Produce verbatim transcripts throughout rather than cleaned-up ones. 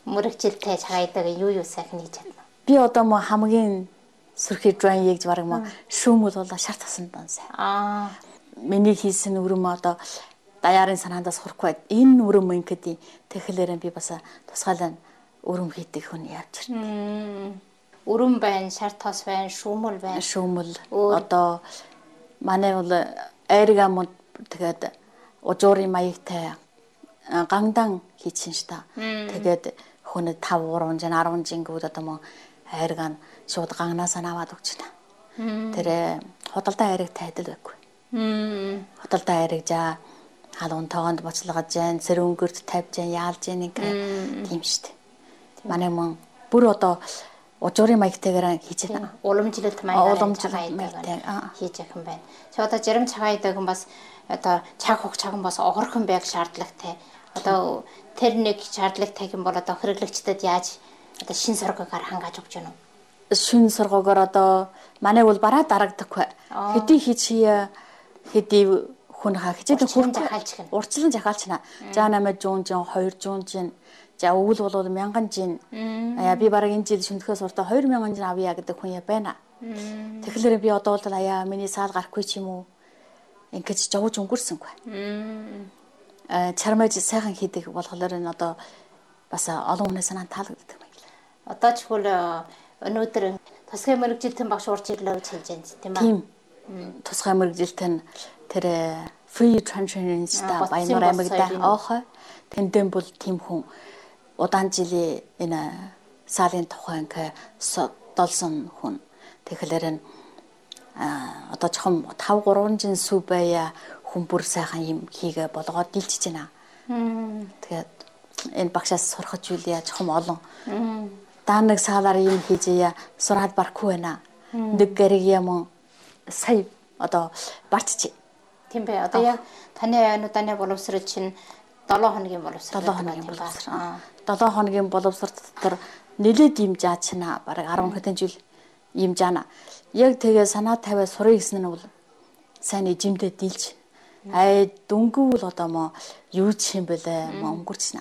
мөрөгжилтэй цагаадаг юу юу сайхан хийж чадна. Би одоо мо хамгийн сүрхий драйн хийж бараг мо шүүмэл бол шарт тасан донсай. Аа миний хийсэн өрөм одоо даяарын санаандаас хурахгүй энэ өрөм ингэдэг тэгэхээр би бас тусгаалan өрөм хийдэг хүн явж байна. Өрөм байна, шарт тос байна, шүүмэл байна. Шүүмэл одоо манай бол айрга мод тэгээд ужуурын маягтай гандан хийчихсэн ш та. Тэгээд хүн тав гурван жин арван жингүүд одоо мо айрга нь шууд ганганаас аваад өгч байна. Тэр худалдан айраг тайдал байхгүй. Худалдан айрагжаа халуун тоонд боцлогож जैन цэр өнгөрт тавьж जैन яалж जैन нэг тийм штэ. Манай мөн бүр одоо ужуурын маягтайгаар хийж байна. Уламжлалт маягаар цагаадаг хийж явах юм байна. Чи одоо жирам цагаадаг хүн бас одоо цаг хуг цаган бас огорхон байг шаардлагатай. Одоо тэр нэг шаардлагатай юм бол одоо хэрэглэгчдэд яаж одоо шин соргоогоор хангааж өгч гэнэ үү? Шин соргоогоор одоо манай бол бараа дарагдаггүй. Хэдий хийчихье хэдий хүн хаа хичээдэг хүн захаалж гэнэ. Урчлан захаалчна. За намайг жуун жин хоёр жуун жин. За өвөл бол мянган жин. Аяа би бараг энэ жил шүндэхээс уртаа хоёр мянган жин авъя гэдэг хүн я байна. Тэгэхээр би одоо бол аяа миний саал гарахгүй ч юм уу. Ингэж жовж өнгөрсөнгүй. Э чармаж сайхан хийдэг болохоор энэ одоо бас олон хүнээс санаа таалагддаг юм. Одоо ч хөл өнөөдөр тусгай мэрэгжилтэн багш урч ирлээ гэж хэлж байна тийм ба. Тийм. Тусгай мэрэгжилтэн тэр free transgender Баянур аймагта оохой тэндэн бол тийм хүн удаан жилийн энэ саалын тухайн долсон хүн. Тэгэхээр нь одоо жохом тав гурван жин сүү байя хүн бүр сайхан юм хийгээ болгоод дилжиж байна. Тэгээд энэ багшаас сурахж үлээ жохом олон. Даа нэг саалаар юм хийжээ сураад барахгүй байна. Нэг гэрэг юм сая одоо барччих. Тийм бай. Одоо яг таны аюунууданы боловсрол чинь долоо хоногийн боловсрол. долоо хоногийн боловсрол. долоо хоногийн боловсрол дотор нэлээд юм заачна. Бараг арван хэдэн жил юм заана. Яг тэгээ санаа тавиа сурыг гэсэн нь бол сайн эжимдээ дийлж. Ай дөнгөвөл одоо мо юу ч юм бэлээ мо өнгөрчнө.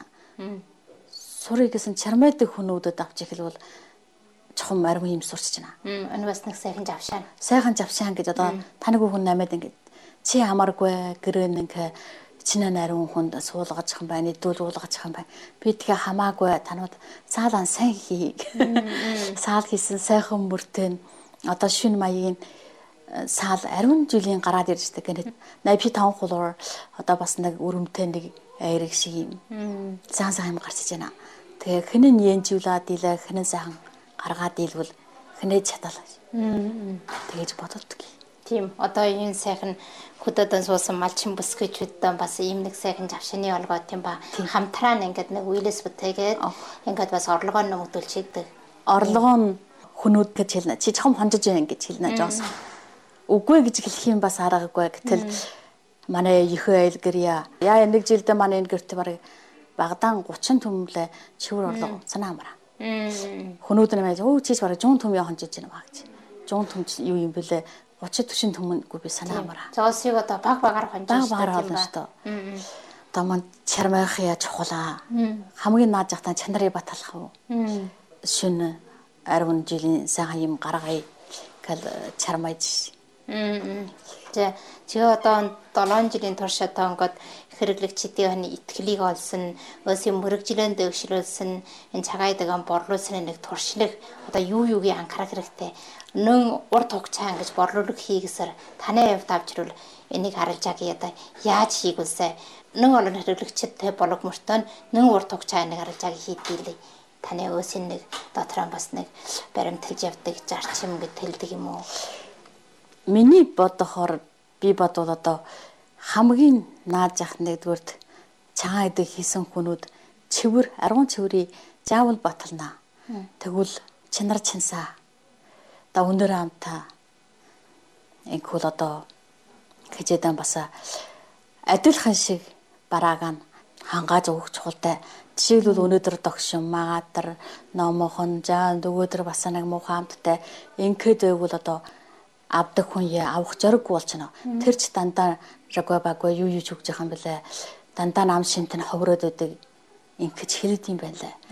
Сурыг гэсэн чармайдаг хүмүүдэд авч ихэл бол чухам арим юм сурч байна. Энэ бас нэг сайхан завшаан. Сайхан завшаан гэж одоо таныг хүн намайд ингэ чи хамааргүй гэрээ нэг чинээ нарийн хүнд суулгаж хам байна, идүүл уулгаж хам байна. Би тэгээ хамаагүй танууд цаалан сайн хий. Саал хийсэн сайхан мөртөө одоо шин маягийн саал ариун жилийн гараад ирждэг гэнэ. найнти файв холоор одоо бас нэг өрөмтэй нэг айрэг шиг юм. Зан сайн юм гарчиж байна. Тэгээ хинэн янжуулаад илээ хинэн сайхан гаргаад илвэл хинэж чадалаа. Тэгэж бодолдог. Тийм одоо энэ сайхан хөдөөдөн суусан малчин бүсгүйчүүдтэй бас ийм нэг сайхан завшааны олгоод тийм ба хамтраа ингээд нэг үйлээс бүтээгээд ингээд бас орлогоо нөмөгдүүлж хийдэг. Орлогоо нь хүнүүд гэж хэлнэ. Чи чом хонжиж байна гэж хэлнэ жоос. Үгүй гэж хэлэх юм бас аргагүй. Гэтэл манай ихэ айл гэрья. Яа нэг жилдээ манай энэ гэрт барыг багадан гучин төмлөө чивэр орлого санаа амраа. Хүнүүд нэмээд өө чиж барыг жуун төм яа хонжиж байна баг гэж. Жуун төм юу юм бэлээ гучин түшин төмөнгүй би санаа амраа. Жоосыг одоо баг багаар хонжиж байгаа юм байна. Одоо мань чармайх яа чухлаа. Хамгийн наад жахтан чанарын баталах уу. Шүн арван жилийн сайхан юм гаргая гэл чармайж. Тэ чи одоо долоон жилийн турш одоо ингээд хэрэглэгчдийн итгэлийг олсон, өсөм мөрөгжилэн дэвшрүүлсэн, энэ цагаадаг борлуулсан нэг туршлаг одоо юу юугийн анхаарах хэрэгтэй. Нэн урт хугацаан гэж борлуулах хийгээсээр таны хувьд авчрал энийг харж байгаа одоо яаж хийгүүлсэ. Нэн олон хэрэглэгчдтэй болог мөртөө нэн урт хугацаан нэг харж байгаа хийдгийлээ. Таны өсийн нэг дотроо бас нэг баримталж явдаг зарчим гэж хэлдэг юм уу? Миний бодохоор би бодвол одоо хамгийн наад зах нэгдүгээрт цагаан идэг хийсэн хүнүүд цэвэр арван цэврийг заавал батална. Тэгвэл чинар чинсаа одоо өндөр амтаа инхүүл одоо гэжэдэн бас адилхан шиг барааг нь хангааж өгөх чухалтай. Жишээлбэл өнөөдөр догшин магатар номохон жаа нөгөөдөр бас нэг муухай амттай ингээд байвал одоо авдаг хүн яа авах зориггүй болчихно. Тэр ч дандаа жагва багва юу юу ч өгж байгаа юм бэлээ. Дандаа нам шинтэн ховроод байдаг ингэж хэлээд юм байна лээ.